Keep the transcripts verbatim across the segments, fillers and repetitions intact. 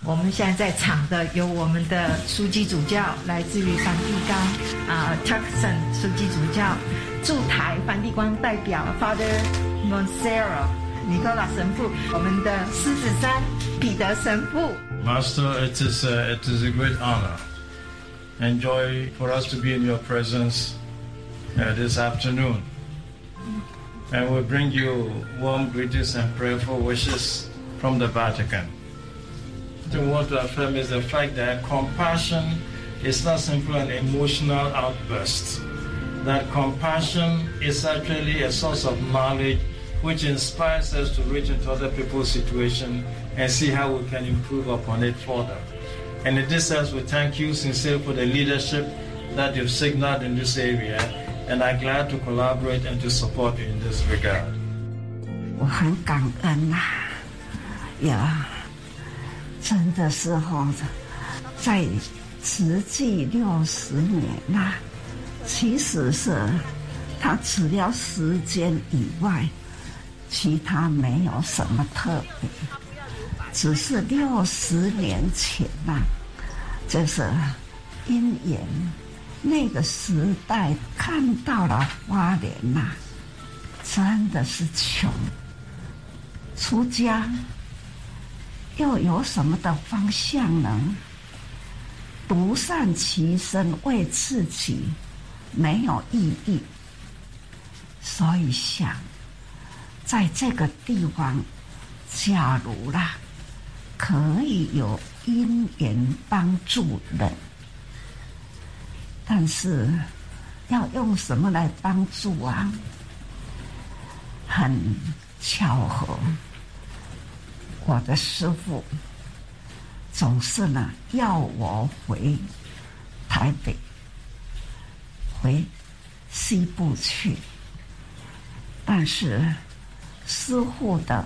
我们现在在场的有我们的书记主教，来自于梵蒂冈啊 Turkson 书记主教，驻台梵蒂冈代表 Father Montserrat 尼科拉神父，我们的狮子山彼得神父。 Master, it is a, it is a great honor and joy for us to be in your presence uh, this afternoon. And we bring you warm greetings and prayerful wishes from the Vatican. What we want to affirm is the fact that compassion is not simply an emotional outburst. That compassion is actually a source of knowledge which inspires us to reach into other people's situation and see how we can improve upon it further. And in this sense, we thank you sincerely for the leadership that you've signaled in this area, and I'm glad to collaborate and to support you in this regard. 我很感恩呐、啊，呀，真的是哈，在慈济六十年呐、啊，其实是他除了时间以外，其他没有什么特别。只是六十年前呐、啊，就是因缘那个时代看到了花莲呐、啊，真的是穷，出家又有什么的方向呢？独善其身为自己没有意义，所以想在这个地方，假如啦。可以有因缘帮助人，但是要用什么来帮助啊？很巧合，我的师父总是呢要我回台北，回西部去，但是师父的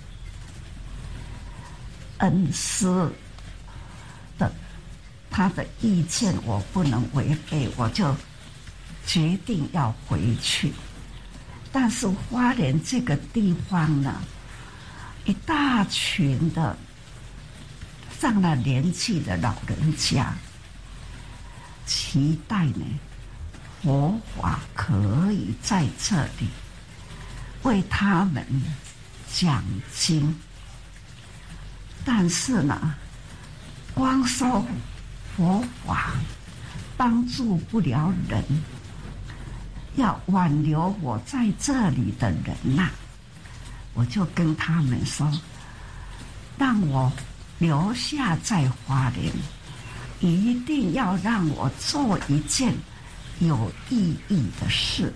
恩师的他的意见我不能违背，我就决定要回去。但是花莲这个地方呢，一大群的上了年纪的老人家，期待呢佛法可以在这里为他们讲经。但是呢，光说佛法帮助不了人，要挽留我在这里的人呐、啊，我就跟他们说，让我留下在花莲，一定要让我做一件有意义的事，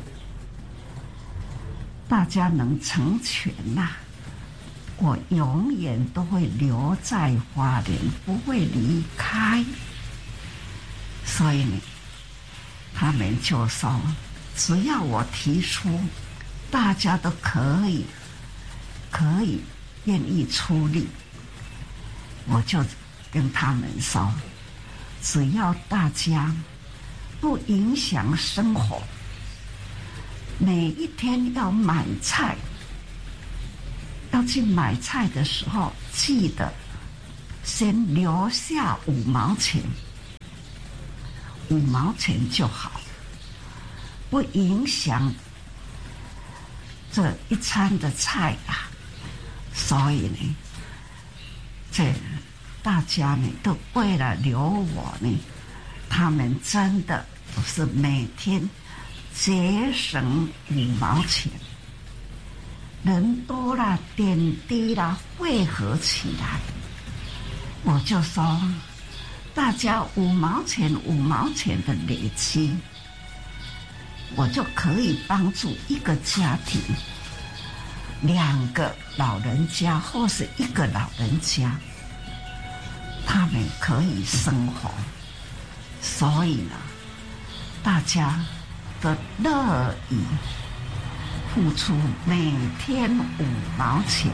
大家能成全呐、啊。我永远都会留在花莲，不会离开。所以呢，他们就说，只要我提出，大家都可以，可以愿意出力，我就跟他们说，只要大家不影响生活，每一天要买菜。要去买菜的时候，记得先留下五毛钱，五毛钱就好，不影响这一餐的菜啊。所以呢，这大家呢都为了留我呢，他们真的都是每天节省五毛钱。人多了，点滴了，汇合起来，我就说，大家五毛钱五毛钱的累积，我就可以帮助一个家庭，两个老人家或是一个老人家，他们可以生活。所以呢，大家都乐意付出每天五毛钱，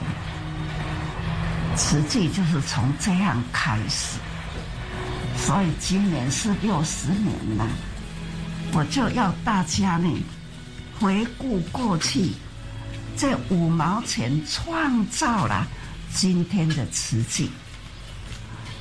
实际就是从这样开始。所以今年是六十年了，我就要大家呢回顾过去，这五毛钱创造了今天的慈济。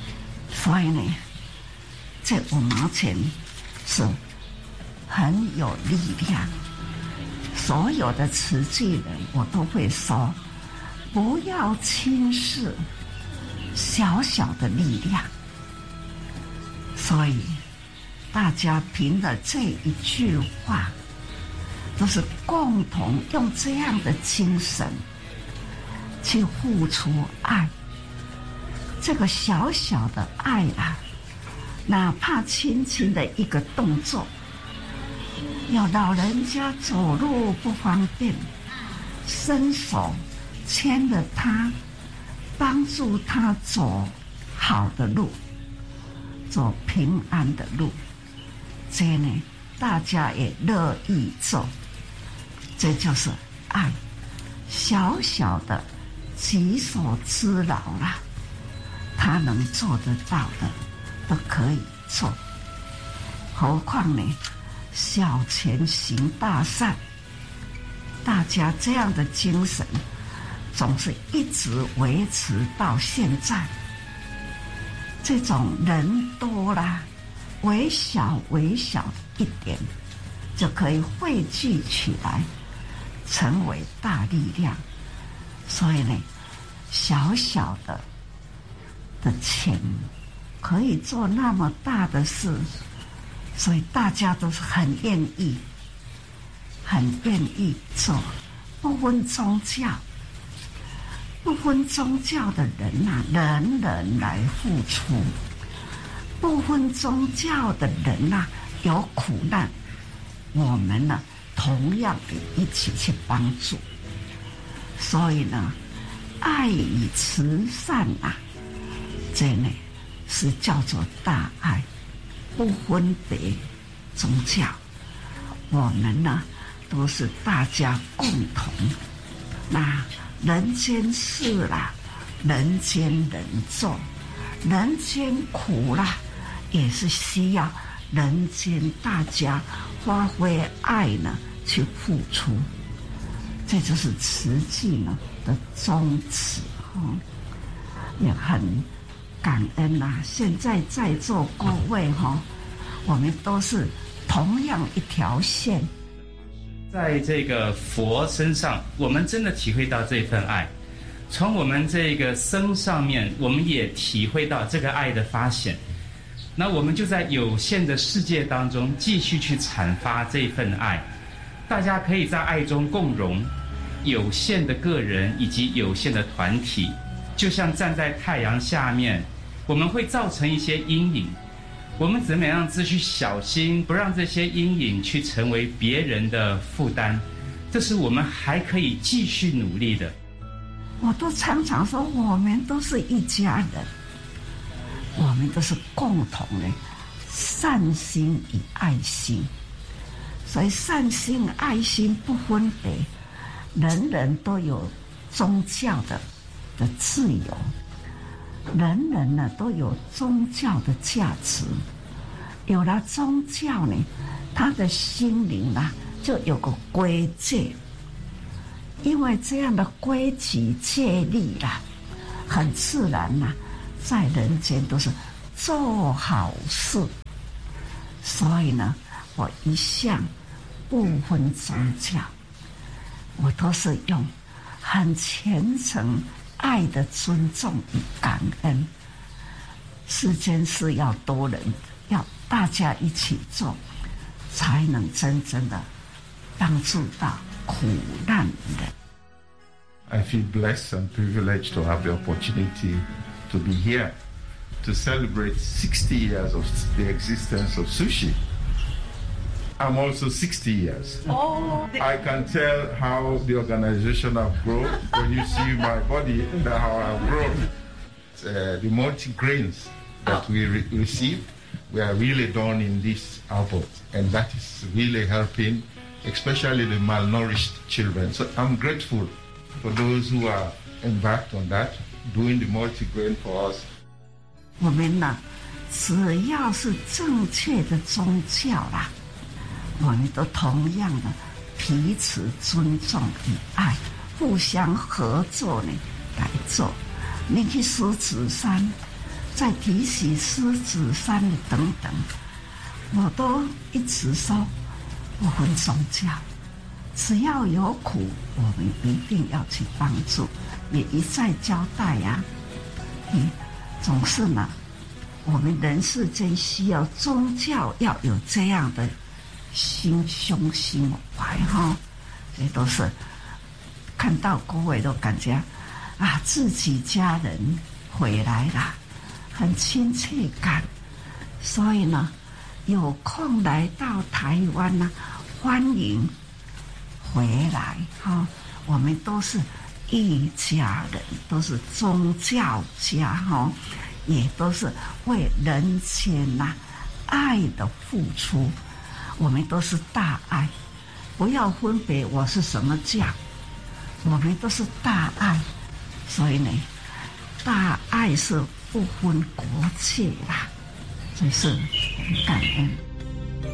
所以呢，这五毛钱是很有力量。所有的慈济人，我都会说，不要轻视小小的力量。所以大家凭着这一句话，都是共同用这样的精神去付出爱。这个小小的爱啊，哪怕轻轻的一个动作，有老人家走路不方便，伸手牵着他，帮助他走好的路，走平安的路，这呢大家也乐意做。这就是爱，小小的己所之劳啦，他能做得到的都可以做，何况呢小钱行大善。大家这样的精神总是一直维持到现在。这种人多啦，微小微小一点就可以汇聚起来，成为大力量。所以呢，小小的的钱可以做那么大的事，所以大家都是很愿意很愿意做，不分宗教不分宗教的人啊，人人来付出，不分宗教的人啊，有苦难，我们呢同样的一起去帮助。所以呢，爱与慈善啊，这呢是叫做大爱，不分别宗教。我们呢都是大家共同，那人间事啦，人间人做，人间苦啦，也是需要人间大家发挥爱呢去付出。这就是慈济呢的宗旨哦，也很感恩呐、啊。现在在座各位哈、哦，我们都是同样一条线。 在这个佛身上，我们真的体会到这份爱。从我们这个身上面，我们也体会到这个爱的发现。那我们就在有限的世界当中，继续去阐发这份爱。大家可以在爱中共融，有限的个人以及有限的团体，就像站在太阳下面，我们会造成一些阴影。我们怎么样子去小心，不让这些阴影去成为别人的负担，这是我们还可以继续努力的。 我都常常说，我们都是一家人，我们都是共同的善心与爱心。所以善心爱心不分别，人人都有宗教的的自由，人人呢都有宗教的价值。有了宗教呢，他的心灵啊就有个规矩，因为这样的规矩戒律啦，很自然啦、啊，在人间都是做好事。所以呢，我一向不分宗教，我都是用很虔诚爱的尊重与感恩。世间事要多人，要大家一起做，才能真正的帮助到苦难人。 I feel blessed and privileged to have the opportunity to be here to celebrate sixty years of the existence of sushi. I'm also sixty years. Oh. I can tell how the organization have grown when you see my body and how I've grown. Uh, the multi-grains that we re- receive, we are really done in this output, and that is really helping, especially the malnourished children. So I'm grateful for those who are embarked on that, doing the multi-grain for us. 我们呢，只要是正确的宗教啦，我们都同样的彼此尊重与爱，互相合作呢来做。你去狮子山， 在提起狮子山的等等，我都一直说不分宗教，只要有苦，我们一定要去帮助，也一再交代呀、啊。嗯，总是呢，我们人世间需要宗教要有这样的心胸心怀哈，这都是看到各位都感觉啊，自己家人回来了，很亲切感，所以呢，有空来到台湾呢、啊，欢迎回来哈。我们都是一家人，都是宗教家哈，也都是为人间呐、啊、爱的付出。我们都是大爱，不要分别我是什么教，我们都是大爱。所以呢，大爱是不分国界啦，这是很感恩。